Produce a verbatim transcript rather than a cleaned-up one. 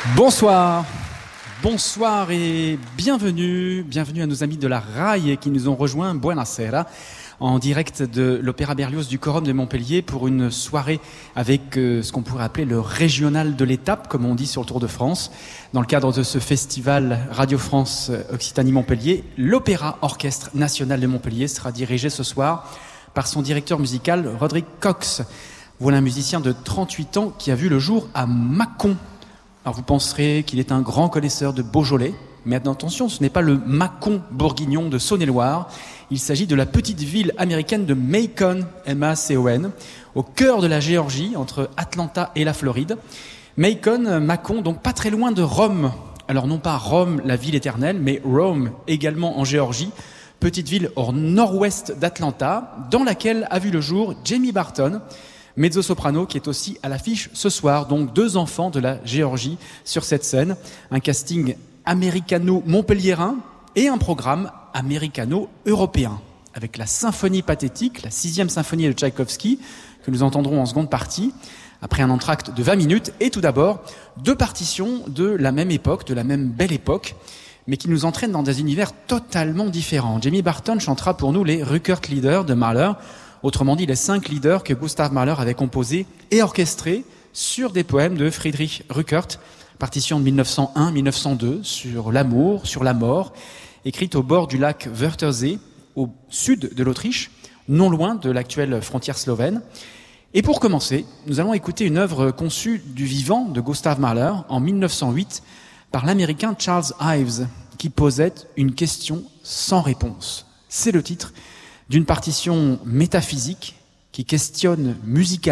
Bonsoir, bonsoir et bienvenue, bienvenue à nos amis de la R A I qui nous ont rejoints, buonasera, en direct de l'Opéra Berlioz du Quorum de Montpellier pour une soirée avec euh, ce qu'on pourrait appeler le régional de l'étape, comme on dit sur le Tour de France. Dans le cadre de ce festival Radio France Occitanie-Montpellier, l'Opéra Orchestre National de Montpellier sera dirigé ce soir par son directeur musical, Roderick Cox. Voilà un musicien de trente-huit ans qui a vu le jour à Mâcon. Alors vous penserez qu'il est un grand connaisseur de Beaujolais, mais attention, ce n'est pas le Mâcon bourguignon de Saône-et-Loire. Il s'agit de la petite ville américaine de Macon, M A C O N, au cœur de la Géorgie, entre Atlanta et la Floride. Macon, Mâcon, donc pas très loin de Rome. Alors non pas Rome, la ville éternelle, mais Rome, également en Géorgie, petite ville au nord-ouest d'Atlanta, dans laquelle a vu le jour Jamie Barton, mezzo-soprano qui est aussi à l'affiche ce soir, donc deux enfants de la Géorgie sur cette scène, un casting américano-montpelliérain et un programme américano-européen, avec la symphonie pathétique, la sixième symphonie de Tchaïkovski, que nous entendrons en seconde partie, après un entracte de vingt minutes, et tout d'abord, deux partitions de la même époque, de la même belle époque, mais qui nous entraînent dans des univers totalement différents. Jamie Barton chantera pour nous les Rückert-Lieder de Mahler, autrement dit les cinq leaders que Gustav Mahler avait composés et orchestrés sur des poèmes de Friedrich Rückert, partition de mille neuf cent un à mille neuf cent deux, sur l'amour, sur la mort, écrite au bord du lac Wörthersee, au sud de l'Autriche, non loin de l'actuelle frontière slovène. Et pour commencer, nous allons écouter une œuvre conçue du vivant de Gustav Mahler en mille neuf cent huit par l'américain Charles Ives, qui posait une question sans réponse. C'est le titre d'une partition métaphysique qui questionne musicalement